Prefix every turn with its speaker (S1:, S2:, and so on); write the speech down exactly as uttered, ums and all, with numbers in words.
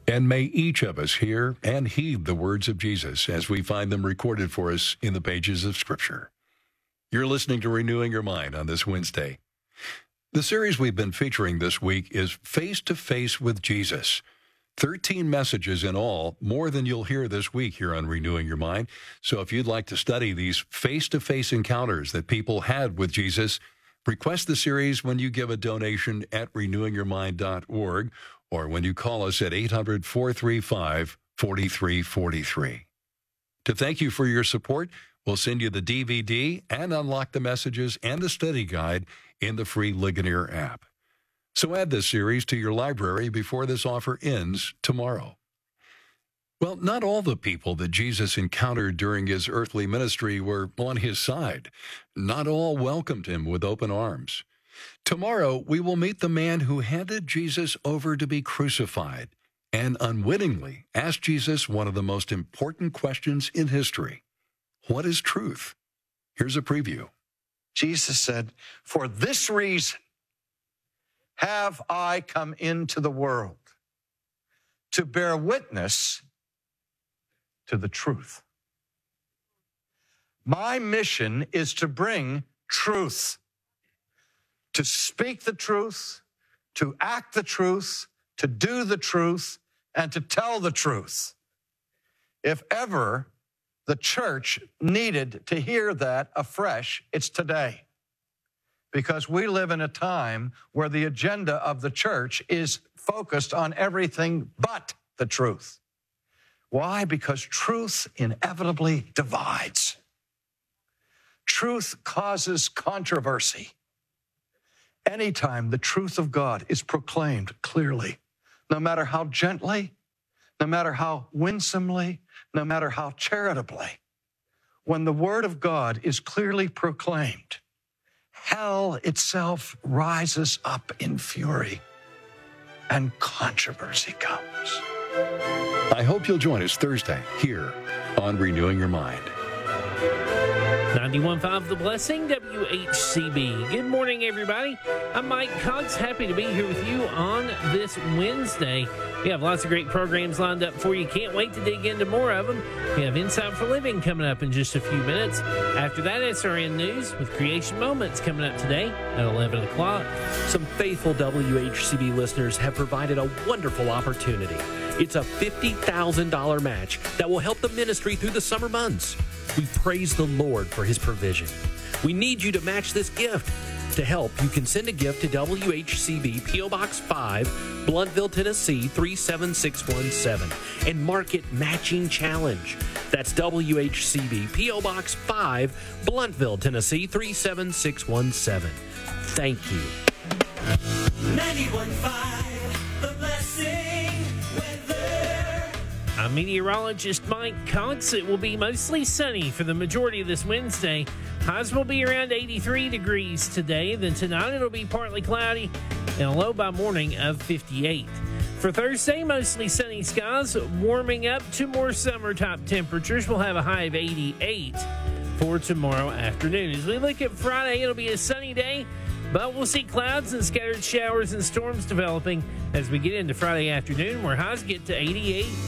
S1: And may each of us hear and heed the words of Jesus as we find them recorded for us in the pages of Scripture. You're listening to Renewing Your Mind on this Wednesday. The series we've been featuring this week is Face to Face with Jesus. thirteen messages in all, more than you'll hear this week here on Renewing Your Mind. So if you'd like to study these face-to-face encounters that people had with Jesus, request the series when you give a donation at renewing your mind dot org or when you call us at eight hundred, four three five, four three four three. To thank you for your support, we'll send you the D V D and unlock the messages and the study guide in the free Ligonier app. So add this series to your library before this offer ends tomorrow. Well, not all the people that Jesus encountered during his earthly ministry were on his side. Not all welcomed him with open arms. Tomorrow, we will meet the man who handed Jesus over to be crucified and unwittingly asked Jesus one of the most important questions in history. What is truth? Here's a preview.
S2: Jesus said, "For this reason have I come into the world, to bear witness to the truth." My mission is to bring truth, to speak the truth, to act the truth, to do the truth, and to tell the truth. If ever the church needed to hear that afresh, it's today. Because we live in a time where the agenda of the church is focused on everything but the truth. Why? Because truth inevitably divides. Truth causes controversy. Anytime the truth of God is proclaimed clearly, no matter how gently, no matter how winsomely, no matter how charitably, when the word of God is clearly proclaimed, hell itself rises up in fury and controversy comes.
S1: I hope you'll join us Thursday here on Renewing Your Mind.
S3: ninety-one point five The Blessing, W H C B. Good morning, everybody. I'm Mike Cox. Happy to be here with you on this Wednesday. We have lots of great programs lined up for you. Can't wait to dig into more of them. We have Insight for Living coming up in just a few minutes. After that, S R N News with Creation Moments coming up today at eleven o'clock.
S4: Some faithful W H C B listeners have provided a wonderful opportunity. It's a fifty thousand dollars match that will help the ministry through the summer months. We praise the Lord for his provision. We need you to match this gift. To help, you can send a gift to W H C B P O Box five, Bluntville, Tennessee three seven six one seven and mark it Matching Challenge. That's W H C B P O Box five, Bluntville, Tennessee three seven six one seven. Thank you.
S5: ninety-one point five The Blessing weather.
S3: I'm meteorologist Mike Cox. It will be mostly sunny for the majority of this Wednesday. Highs will be around eighty-three degrees today. Then tonight it'll be partly cloudy and a low by morning of fifty-eight. For Thursday, mostly sunny skies, warming up to more summer-type temperatures. We'll have a high of eighty-eight for tomorrow afternoon. As we look at Friday, it'll be a sunny day, but we'll see clouds and scattered showers and storms developing as we get into Friday afternoon, where highs get to eighty-eight